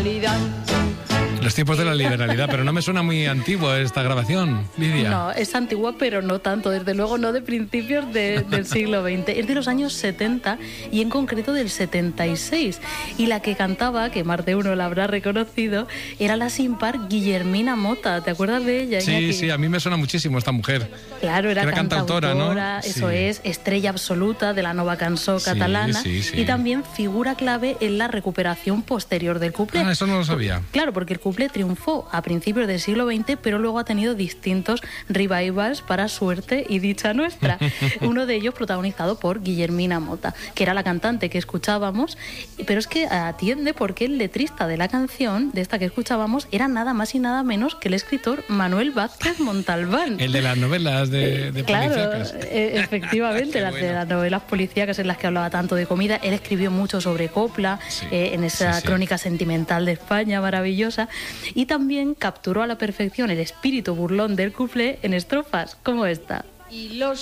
Los tiempos de la liberalidad, pero no me suena muy antigua esta grabación, Lidia. No, es antigua, pero no tanto, desde luego no de principios del siglo XX. Es de los años 70 y en concreto del 76. Y la que cantaba, que más de uno la habrá reconocido, era la sin par Guillermina Motta. ¿Te acuerdas de ella, Iñaki? Sí, a mí me suena muchísimo esta mujer. Claro, era cantautora, ¿no? Eso sí. Es, estrella absoluta de la nova cançó catalana y también figura clave en la recuperación posterior del cuplé. Ah, eso no lo sabía. Claro, porque el cuplé triunfó a principios del siglo XX, pero luego ha tenido distintos revivals para suerte y dicha nuestra. Uno de ellos protagonizado por Guillermina Motta, que era la cantante que escuchábamos, pero es que atiende porque el letrista de la canción, de esta que escuchábamos, era nada más y nada menos que el escritor Manuel Vázquez Montalbán. El de las novelas de claro, policíacas. Efectivamente, de las novelas policíacas en las que hablaba tanto de comida. Él escribió mucho sobre copla, en esa crónica sentimental de España maravillosa, y también capturó a la perfección el espíritu burlón del cuplé en estrofas como esta. Y los